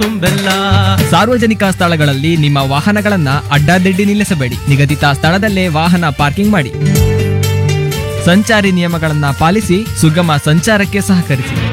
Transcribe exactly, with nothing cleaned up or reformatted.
ತುಂಬೆಲ್ಲ. ಸಾರ್ವಜನಿಕ ಸ್ಥಳಗಳಲ್ಲಿ ನಿಮ್ಮ ವಾಹನಗಳನ್ನ ಅಡ್ಡಾದಿಡ್ಡಿ ನಿಲ್ಲಿಸಬೇಡಿ. ನಿಗದಿತ ಸ್ಥಳದಲ್ಲೇ ವಾಹನ ಪಾರ್ಕಿಂಗ್ ಮಾಡಿ. ಸಂಚಾರಿ ನಿಯಮಗಳನ್ನ ಪಾಲಿಸಿ ಸುಗಮ ಸಂಚಾರಕ್ಕೆ ಸಹಕರಿಸಿ.